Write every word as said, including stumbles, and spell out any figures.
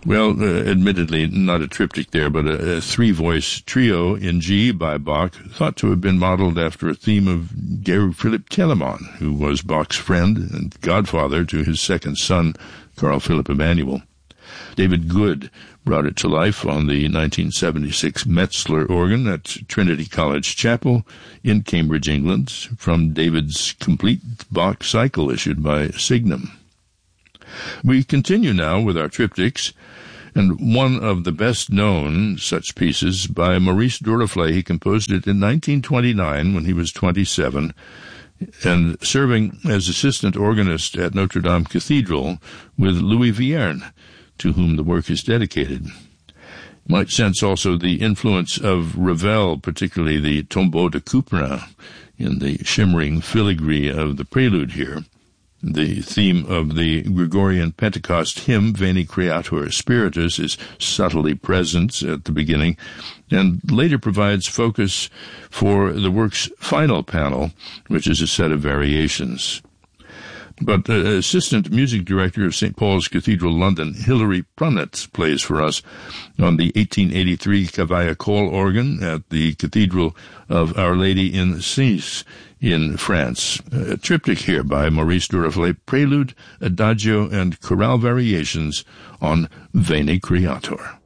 Well, uh, admittedly, not a triptych there, but a, a three-voice trio in G by Bach, thought to have been modeled after a theme of Georg Philipp Telemann, who was Bach's friend and godfather to his second son, Carl Philipp Emanuel. David Good brought it to life on the nineteen seventy-six Metzler organ at Trinity College Chapel in Cambridge, England, from David's complete Bach cycle issued by Signum. We continue now with our triptychs, and one of the best-known such pieces by Maurice Duruflé. He composed it in nineteen twenty-nine when he was twenty-seven, and serving as assistant organist at Notre Dame Cathedral with Louis Vierne, to whom the work is dedicated. You might sense also the influence of Ravel, particularly the Tombeau de Couperin, in the shimmering filigree of the prelude here. The theme of the Gregorian Pentecost hymn, Veni Creator Spiritus, is subtly present at the beginning, and later provides focus for the work's final panel, which is a set of variations. But uh, Assistant Music Director of Saint Paul's Cathedral, London, Hilary Prunnett, plays for us on the eighteen eighty-three Cavaillé-Coll organ at the Cathedral of Our Lady in Sens in France. A triptych here by Maurice Duruflé, Prelude, Adagio, and Chorale Variations on Veni Creator.